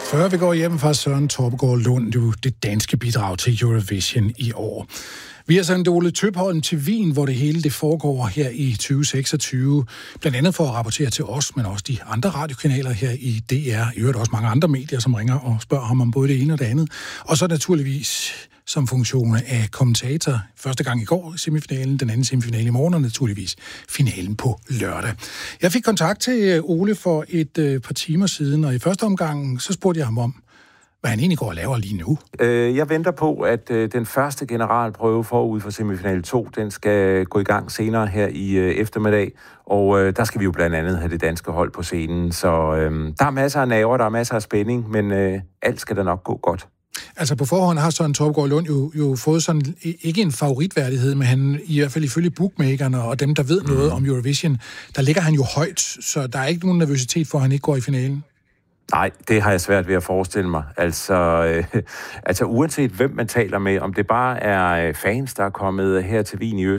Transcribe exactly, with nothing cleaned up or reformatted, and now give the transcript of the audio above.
Før vi går hjem fra Søren Torpegaard Lund, du det danske bidrag til Eurovision i år. Vi har sendt Ole Tøpholm til Wien, hvor det hele det foregår her i tyve seksogtyve. Blandt andet for at rapportere til os, men også de andre radiokanaler her i D R. I øvrigt også mange andre medier, som ringer og spørger ham om både det ene og det andet. Og så naturligvis som funktion af kommentator. Første gang i går semifinalen, den anden semifinale i morgen, og naturligvis finalen på lørdag. Jeg fik kontakt til Ole for et øh, par timer siden, og i første omgang så spurgte jeg ham om, hvad han egentlig går og laver lige nu. Øh, jeg venter på, at øh, den første generalprøve forud for semifinale to, den skal gå i gang senere her i øh, eftermiddag, og øh, der skal vi jo blandt andet have det danske hold på scenen, så øh, der er masser af nerver, der er masser af spænding, men øh, alt skal da nok gå godt. Altså på forhånd har Søren Torpegaard Lund jo, jo fået sådan, ikke en favoritværdighed, men han i hvert fald ifølge bookmakerne og dem, der ved mm. noget om Eurovision, der ligger han jo højt, så der er ikke nogen nervøsitet for, at han ikke går i finalen. Nej, det har jeg svært ved at forestille mig. Altså, øh, altså uanset hvem man taler med, om det bare er fans, der er kommet her til Wien i